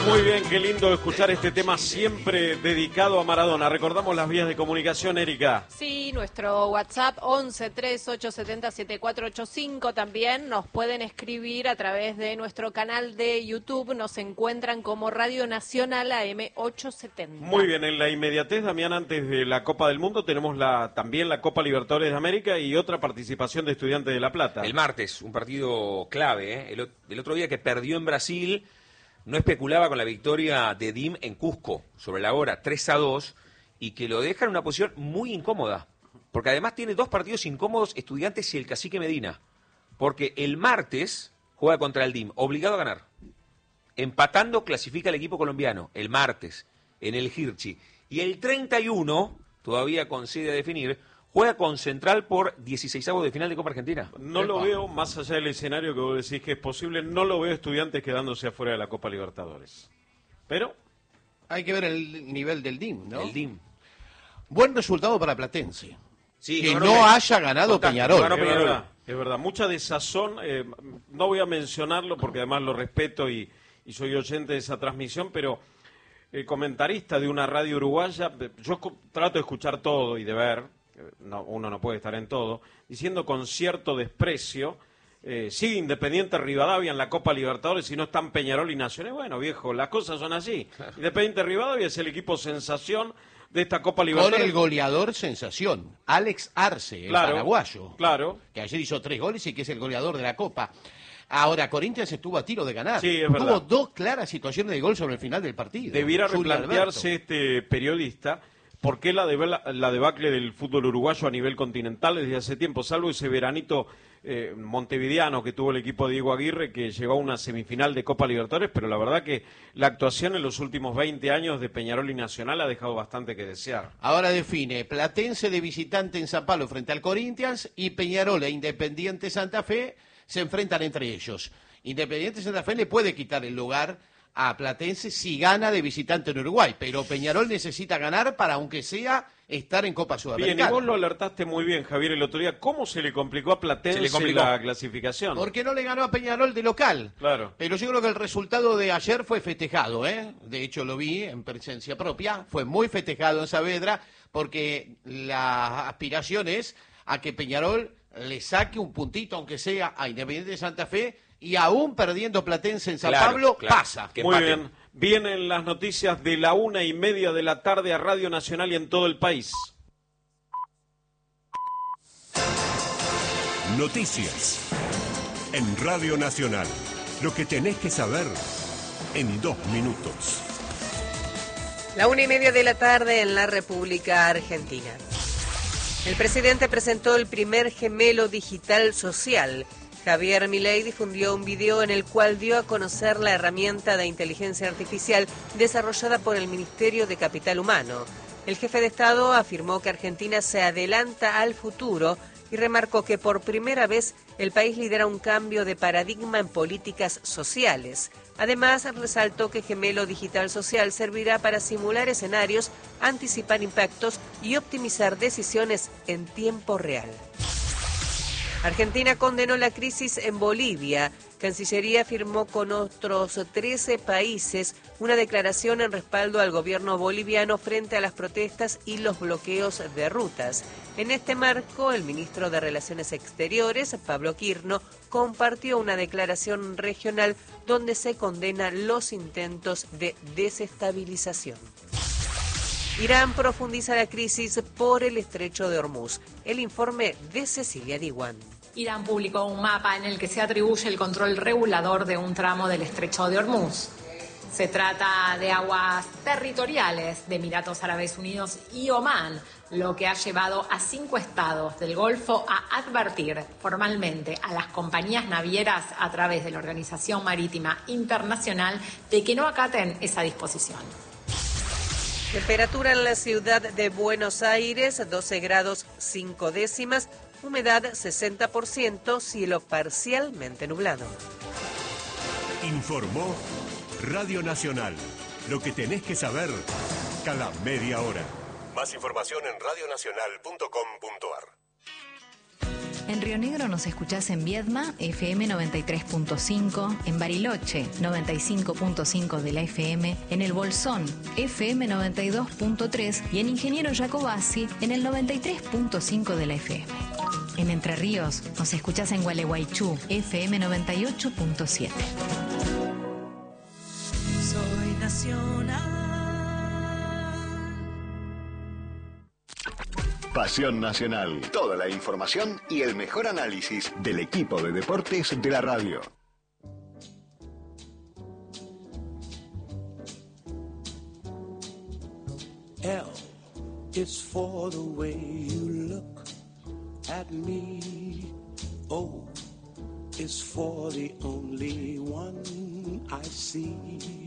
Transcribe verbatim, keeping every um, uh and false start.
Muy bien, qué lindo escuchar este tema siempre dedicado a Maradona. Recordamos las vías de comunicación, Erika. Sí, nuestro WhatsApp once, tres, ocho siete cero, siete cuatro ocho cinco. También nos pueden escribir a través de nuestro canal de YouTube. Nos encuentran como Radio Nacional A M ochocientos setenta. Muy bien, en la inmediatez, Damián, antes de la Copa del Mundo tenemos la también la Copa Libertadores de América y otra participación de Estudiantes de La Plata. El martes, un partido clave, ¿eh? el, el otro día que perdió en Brasil, no especulaba con la victoria de D I M en Cusco, sobre la hora, tres a dos, y que lo deja en una posición muy incómoda, porque además tiene dos partidos incómodos, Estudiantes y el Cacique Medina, porque el martes juega contra el D I M, obligado a ganar. Empatando clasifica el equipo colombiano, el martes, en el Hirschi. Y el treinta y uno, todavía con sede a definir, juega con Central por dieciseisavos de final de Copa Argentina. No lo veo, más allá del escenario que vos decís que es posible, no lo veo Estudiantes quedándose afuera de la Copa Libertadores. Pero hay que ver el nivel del D I M, ¿no? El D I M. Buen resultado para Platense. Sí, que no, no, no, no me... haya ganado Contacto, Peñarol. ganó es Peñarol. verdad, es verdad. Mucha desazón, eh, no voy a mencionarlo porque además lo respeto y, y soy oyente de esa transmisión, pero el comentarista de una radio uruguaya, yo trato de escuchar todo y de ver, no, uno no puede estar en todo, diciendo con cierto desprecio, eh, sigue Independiente Rivadavia en la Copa Libertadores y no están Peñarol y Nacional. Bueno, viejo, las cosas son así. Claro. Independiente Rivadavia es el equipo sensación de esta Copa Libertadores. Con el goleador sensación, Alex Arce, el claro, paraguayo. Claro. Que ayer hizo tres goles y que es el goleador de la Copa. Ahora, Corinthians estuvo a tiro de ganar. Sí, es Tuvo verdad. dos claras situaciones de gol sobre el final del partido. Debiera Julio replantearse Alberto. este periodista por qué la, de, la debacle del fútbol uruguayo a nivel continental desde hace tiempo, salvo ese veranito eh, montevideano que tuvo el equipo de Diego Aguirre, que llegó a una semifinal de Copa Libertadores, pero la verdad que la actuación en los últimos veinte años de Peñarol y Nacional ha dejado bastante que desear. Ahora define Platense de visitante en San Pablo frente al Corinthians y Peñarol e Independiente Santa Fe se enfrentan entre ellos. Independiente Santa Fe le puede quitar el lugar a Platense si gana de visitante en Uruguay, pero Peñarol necesita ganar para, aunque sea, estar en Copa Sudamericana. Bien, y vos lo alertaste muy bien, Javier, el otro día. ¿Cómo se le complicó a Platense complicó. la clasificación? Porque no le ganó a Peñarol de local. Claro. Pero yo creo que el resultado de ayer fue festejado, ¿eh? De hecho, lo vi en presencia propia. Fue muy festejado en Saavedra porque la aspiración es a que Peñarol le saque un puntito, aunque sea, a Independiente de Santa Fe, y aún perdiendo Platense en San claro, Pablo, claro. pasa. Muy empate. Bien. Vienen las noticias de la una y media de la tarde a Radio Nacional y en todo el país. Noticias en Radio Nacional. Lo que tenés que saber en dos minutos. La una y media de la tarde en la República Argentina. El presidente presentó el primer gemelo digital social. Javier Milei difundió un video en el cual dio a conocer la herramienta de inteligencia artificial desarrollada por el Ministerio de Capital Humano. El jefe de Estado afirmó que Argentina se adelanta al futuro y remarcó que por primera vez el país lidera un cambio de paradigma en políticas sociales. Además, resaltó que Gemelo Digital Social servirá para simular escenarios, anticipar impactos y optimizar decisiones en tiempo real. Argentina condenó la crisis en Bolivia. Cancillería firmó con otros trece países una declaración en respaldo al gobierno boliviano frente a las protestas y los bloqueos de rutas. En este marco, el ministro de Relaciones Exteriores, Pablo Quirno, compartió una declaración regional donde se condenan los intentos de desestabilización. Irán profundiza la crisis por el estrecho de Hormuz. El informe de Cecilia Diwan. Irán publicó un mapa en el que se atribuye el control regulador de un tramo del estrecho de Hormuz. Se trata de aguas territoriales de Emiratos Árabes Unidos y Omán, lo que ha llevado a cinco estados del Golfo a advertir formalmente a las compañías navieras a través de la Organización Marítima Internacional de que no acaten esa disposición. Temperatura en la ciudad de Buenos Aires, doce grados cinco décimas, humedad sesenta por ciento, cielo parcialmente nublado. Informó Radio Nacional. Lo que tenés que saber cada media hora. Más información en radio nacional punto com punto a r. En Río Negro nos escuchás en Viedma, F M noventa y tres punto cinco, en Bariloche, noventa y cinco punto cinco de la F M, en El Bolsón, F M noventa y dos punto tres y en Ingeniero Jacobasi, en el noventa y tres punto cinco de la F M. En Entre Ríos nos escuchás en Gualeguaychú, F M noventa y ocho punto siete. Soy nacional. Pasión Nacional. Toda la información y el mejor análisis del equipo de deportes de la radio. L is for the way you look at me. O is for the only one I see.